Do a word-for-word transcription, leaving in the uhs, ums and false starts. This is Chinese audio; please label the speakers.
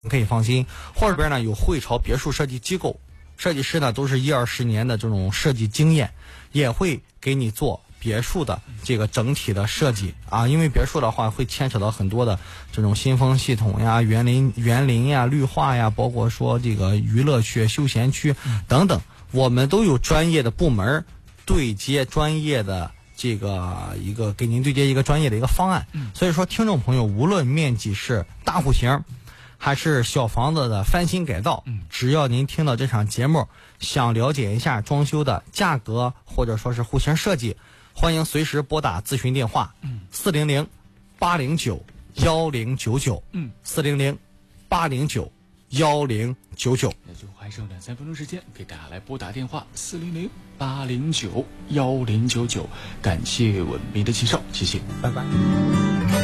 Speaker 1: 你可以放心。或者边呢有汇潮别墅设计机构，设计师呢都是一二十年的这种设计经验，也会给你做别墅的这个整体的设计啊。因为别墅的话会牵扯到很多的这种新风系统呀、园林园林呀、绿化呀，包括说这个娱乐区、休闲区等等，我们都有专业的部门对接专业的这个一个给您对接一个专业的一个方案。所以说听众朋友，无论面积是大户型还是小房子的翻新改造，只要您听到这场节目，想了解一下装修的价格或者说是户型设计，欢迎随时拨打咨询电话四零零八零九幺零九九，嗯，四零零八零九幺零九九。
Speaker 2: 那就还剩两三分钟时间，给大家来拨打电话四零零八零九幺零九九。感谢文明的介绍，谢谢，
Speaker 1: 拜拜。